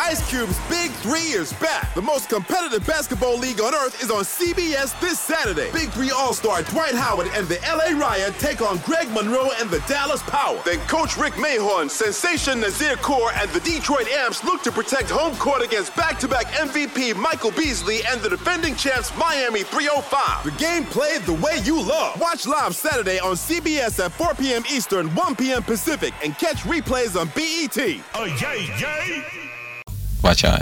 Ice Cube's Big 3 is back. The most competitive basketball league on earth is on CBS this Saturday. Big 3 All-Star Dwight Howard and the LA Riot take on Greg Monroe and the Dallas Power. Then Coach Rick Mahorn, Sensation Nazir Kaur, and the Detroit Amps look to protect home court against back-to-back MVP Michael Beasley and the defending champs Miami 305. The game played the way you love. Watch live Saturday on CBS at 4 p.m. Eastern, 1 p.m. Pacific, and catch replays on BET. Oh, yay! Watch out.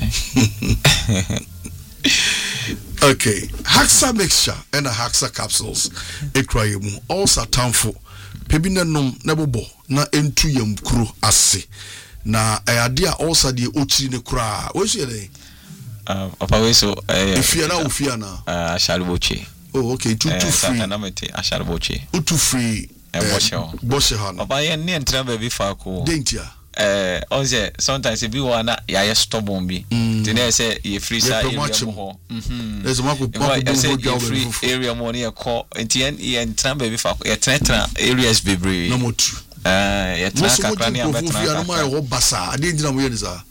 Okay, Haxa mixture and a Haxa capsules. Ekrayemu also tamfo. Pebina nom nebobo na entu yam kru ase. Na ayade a also de ochiri ne kra. Wo hye dey? Papa we so Ifia na ofia na. Ashariboche. Oh, okay, too free. Na mete Ashariboche. Too free. Boshe ha. Papa ye ne entra baby fa ko. Dentia. Onse sometimes if you wanna ya stubborn bi then say you free side area mo there's one free area mo na call ntn e entran baby fa e tra areas bebre no more two e tra kakra ne abetra no my ho basa ade ndina mo ye ni sa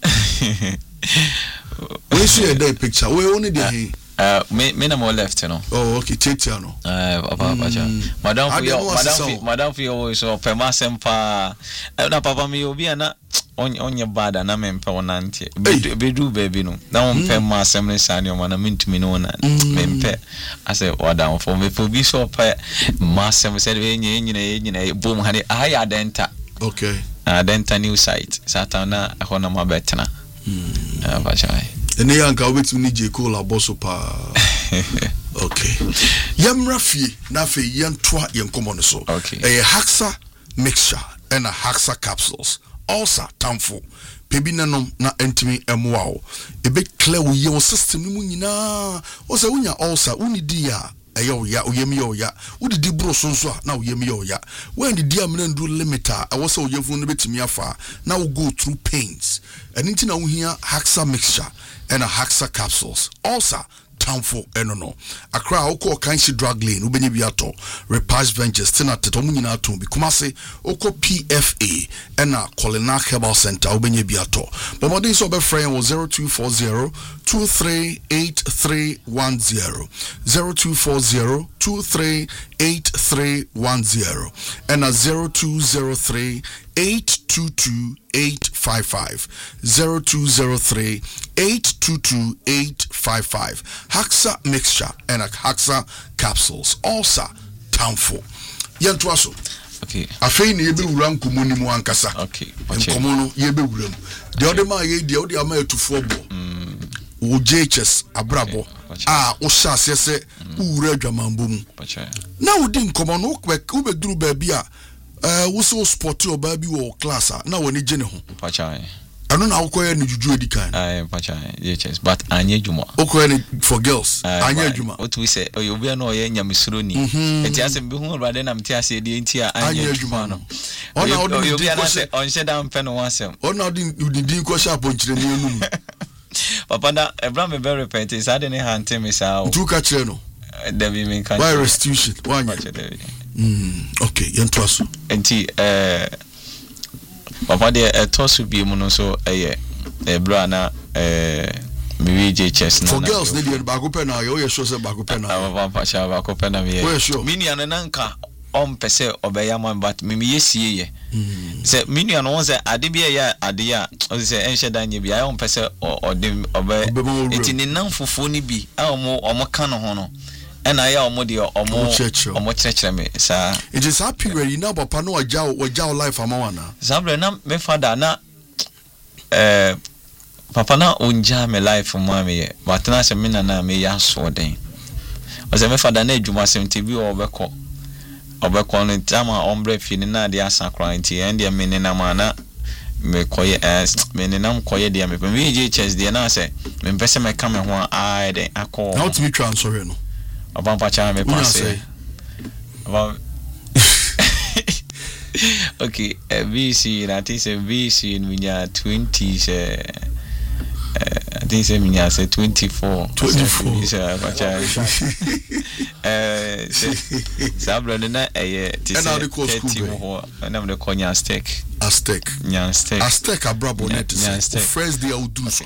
we see a picture we only dey me na mo left no. Oh, okay, Chetia no. Papa madam for you so pema sempa na papa me obi ana onye bad na me mpe wonante bedu baby no na won pema asem ne sane o na mentumi no na me mpe ase odan for me for bi so pa masem said we nyina boom hane aya denta. Okay. Denta new site satana hona mabetena. Bachai. Ene yanka wetu ni je ko la boso pa. Okay. Yamra fie na fe yentoa yenkomo no so. Okay. Haxa mixture and a Haxa capsules. Also tamfo. Pebi nanom na entimi emwao. Ebe clear wo ye system ni mu nyina. O se unya also uni dia eyo ya oyemi yo ya. Udi di bro sonso a na oyemi yo ya. When the dia mena ndu limiter I was oyefun no betimi afa na wo go through pains. And inti na wo hia Haxa mixture and a Haxa capsules. Also tamfo enono. Accra oko kanshi drug lane ubenye biato Repage Ventures tina tetomu nyina to bi kumase oko PFA and a Colina Herbal Center ubenye biato. But my days over friend was 0240 238310 0240 238310 and a 0203 822-855 0203 822-855 Haxa mixture and a Haxa capsules also tamfo yentwaso. Okay. Afei ne yebe wuram komoni mu ankasa. Okay. Komono yebe wuram. The other man ye the other ama etufo bo. Wo JHS abrabo. O sha se wura adwamambo mu. Na wo din komono wo be duru ba bi a wo so sport o ba bi wo class na woni gene ho. Pachai. Anu na ukoye ni juju edikan. Pachai. JHS but anye juma. Ukoye ni for girls. Anye juma. What we say obi na oye nyamesuro ni. Enti asem bi hu rade na mti ase de enti anye juma no. Ona obi na say on sheda mpe no wasem. Ona din ko sha ponchire ni enum. Papa na Abraham be very repent is ade ne hante me sa o. Tu ka kire no. David mean can. Why restitution? Why? Okay, yentwaso. Enti Papa de tosu bi mu no so bra na me JHS na. For girls need the back open now. You show say back open now. Papa sha back open na me. Mini an nanka pese obeya man but me yesie ye. Say mini an won say ade bia ya ade a o say enhye dan ye bia pese odem obe enti ne nan fufu ni bi a omo ka no ho no. And I am the church me, sir. It is happy where you know, Papa no wajao life amawana. Sabre na me father na Papa na unja me life mommy, but na se me na me ya so den. O se me father na adwuma sem TV obekọ no tama ombre fi ni na de asakra nti en de me ni na mana me koye me ni nam koye de me me JHS de na se me pese me ka me ho a de akọ. How to be transfer no. About Pacha me pass about okay, BC I think say BC in minya 20s I think say minya say 24 say Pacha sabra na tisi ho na me konya Aztec abrabo net friends they all do